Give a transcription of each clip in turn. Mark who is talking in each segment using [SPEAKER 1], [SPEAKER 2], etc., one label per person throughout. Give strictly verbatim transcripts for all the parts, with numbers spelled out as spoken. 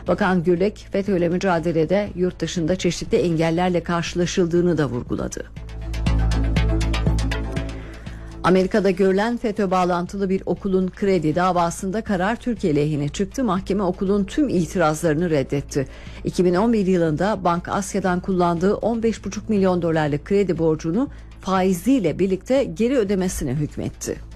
[SPEAKER 1] Bakan Gürlek, FETÖ'yle mücadelede yurt dışında çeşitli engellerle karşılaşıldığını da vurguladı. Amerika'da görülen FETÖ bağlantılı bir okulun kredi davasında karar Türkiye lehine çıktı. Mahkeme okulun tüm itirazlarını reddetti. iki bin on bir yılında Bank Asya'dan kullandığı on beş buçuk milyon dolarlık kredi borcunu faiziyle birlikte geri ödemesine hükmetti.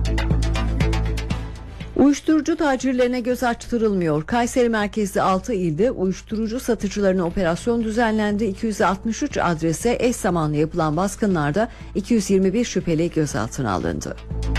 [SPEAKER 1] Uyuşturucu tacirlerine göz açtırılmıyor. Kayseri merkezli altı ilde uyuşturucu satıcılarına operasyon düzenlendi. iki yüz altmış üç adrese eş zamanlı yapılan baskınlarda iki yüz yirmi bir şüpheli gözaltına alındı.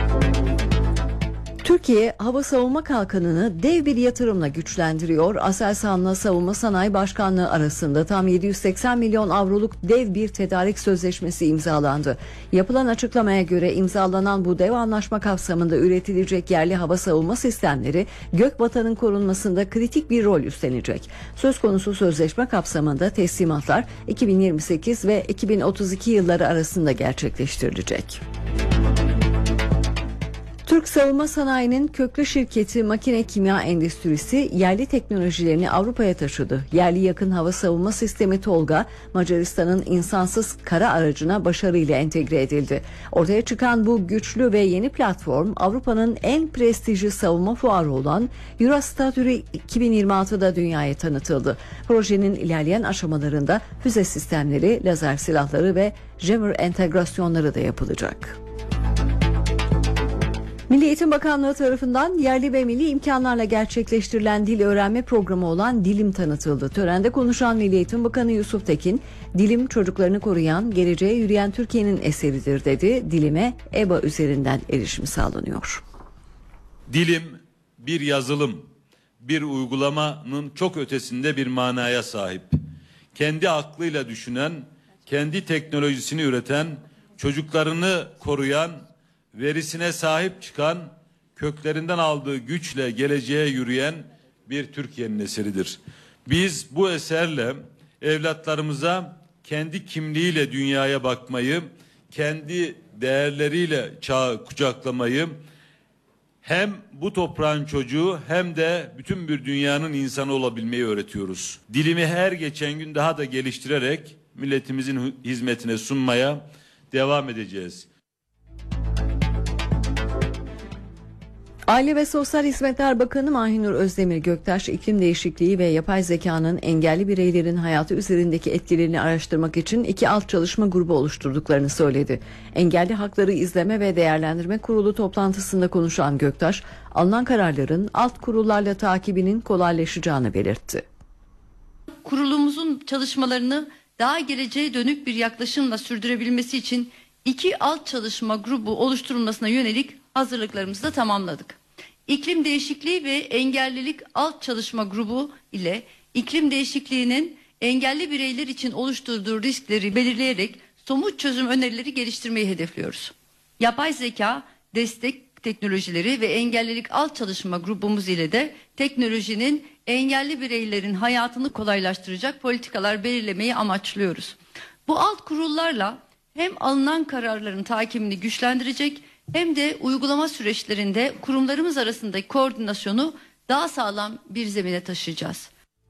[SPEAKER 1] Türkiye, hava savunma kalkanını dev bir yatırımla güçlendiriyor. Aselsan'la Savunma Sanayi Başkanlığı arasında tam yedi yüz seksen milyon avroluk dev bir tedarik sözleşmesi imzalandı. Yapılan açıklamaya göre imzalanan bu dev anlaşma kapsamında üretilecek yerli hava savunma sistemleri Gökvatan'ın korunmasında kritik bir rol üstlenecek. Söz konusu sözleşme kapsamında teslimatlar iki bin yirmi sekiz ve iki bin otuz iki yılları arasında gerçekleştirilecek. Türk savunma sanayinin köklü şirketi Makine Kimya Endüstrisi yerli teknolojilerini Avrupa'ya taşıdı. Yerli yakın hava savunma sistemi TOLGA, Macaristan'ın insansız kara aracına başarıyla entegre edildi. Ortaya çıkan bu güçlü ve yeni platform Avrupa'nın en prestijli savunma fuarı olan Eurostatüre iki bin yirmi altıda dünyaya tanıtıldı. Projenin ilerleyen aşamalarında füze sistemleri, lazer silahları ve jammer entegrasyonları da yapılacak. Milli Eğitim Bakanlığı tarafından yerli ve milli imkanlarla gerçekleştirilen dil öğrenme programı olan Dilim tanıtıldı. Törende konuşan Milli Eğitim Bakanı Yusuf Tekin, Dilim çocuklarını koruyan, geleceğe yürüyen Türkiye'nin eseridir dedi. Dilime E B A üzerinden erişim sağlanıyor.
[SPEAKER 2] Dilim bir yazılım, bir uygulamanın çok ötesinde bir manaya sahip. Kendi aklıyla düşünen, kendi teknolojisini üreten, çocuklarını koruyan, verisine sahip çıkan, köklerinden aldığı güçle geleceğe yürüyen bir Türkiye'nin eseridir. Biz bu eserle evlatlarımıza kendi kimliğiyle dünyaya bakmayı, kendi değerleriyle çağı kucaklamayı, hem bu toprağın çocuğu hem de bütün bir dünyanın insanı olabilmeyi öğretiyoruz. Dilimi her geçen gün daha da geliştirerek milletimizin hizmetine sunmaya devam edeceğiz.
[SPEAKER 1] Aile ve Sosyal Hizmetler Bakanı Mahinur Özdemir Göktaş, iklim değişikliği ve yapay zekanın engelli bireylerin hayatı üzerindeki etkilerini araştırmak için iki alt çalışma grubu oluşturduklarını söyledi. Engelli Hakları İzleme ve Değerlendirme Kurulu toplantısında konuşan Göktaş, alınan kararların alt kurullarla takibinin kolaylaşacağını belirtti.
[SPEAKER 3] Kurulumuzun çalışmalarını daha geleceğe dönük bir yaklaşımla sürdürebilmesi için iki alt çalışma grubu oluşturulmasına yönelik hazırlıklarımızı da tamamladık. İklim değişikliği ve engellilik alt çalışma grubu ile iklim değişikliğinin engelli bireyler için oluşturduğu riskleri belirleyerek somut çözüm önerileri geliştirmeyi hedefliyoruz. Yapay zeka, destek teknolojileri ve engellilik alt çalışma grubumuz ile de teknolojinin engelli bireylerin hayatını kolaylaştıracak politikalar belirlemeyi amaçlıyoruz. Bu alt kurullarla hem alınan kararların takibini güçlendirecek hem de uygulama süreçlerinde kurumlarımız arasındaki koordinasyonu daha sağlam bir zemine taşıyacağız.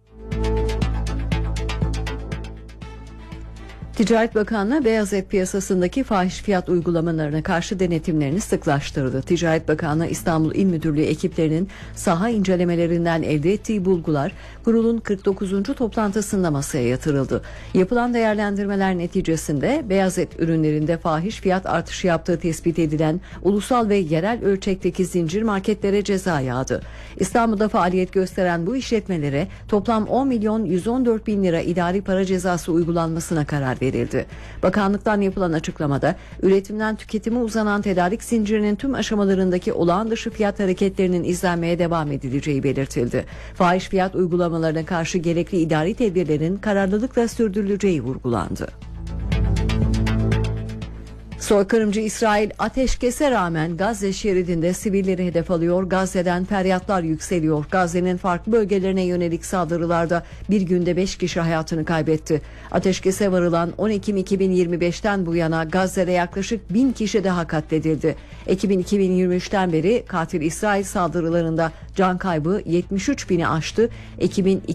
[SPEAKER 1] Ticaret Bakanlığı beyaz et piyasasındaki fahiş fiyat uygulamalarına karşı denetimlerini sıklaştırdı. Ticaret Bakanlığı İstanbul İl Müdürlüğü ekiplerinin saha incelemelerinden elde ettiği bulgular kurulun kırk dokuzuncu toplantısında masaya yatırıldı. Yapılan değerlendirmeler neticesinde beyaz et ürünlerinde fahiş fiyat artışı yaptığı tespit edilen ulusal ve yerel ölçekteki zincir marketlere ceza yağdı. İstanbul'da faaliyet gösteren bu işletmelere toplam on milyon yüz on dört bin lira idari para cezası uygulanmasına karar verildi. verildi. Bakanlıktan yapılan açıklamada üretimden tüketime uzanan tedarik zincirinin tüm aşamalarındaki olağan dışı fiyat hareketlerinin izlenmeye devam edileceği belirtildi. Fahiş fiyat uygulamalarına karşı gerekli idari tedbirlerin kararlılıkla sürdürüleceği vurgulandı. Soykırımcı İsrail ateşkese rağmen Gazze şeridinde sivilleri hedef alıyor. Gazze'den feryatlar yükseliyor. Gazze'nin farklı bölgelerine yönelik saldırılarda bir günde beş kişi hayatını kaybetti. Ateşkese varılan on Ekim iki bin yirmi beşten bu yana Gazze'de yaklaşık bin kişi daha katledildi. Ekim iki bin yirmi üçten beri katil İsrail saldırılarında can kaybı yetmiş üç bini aştı. Ekim'in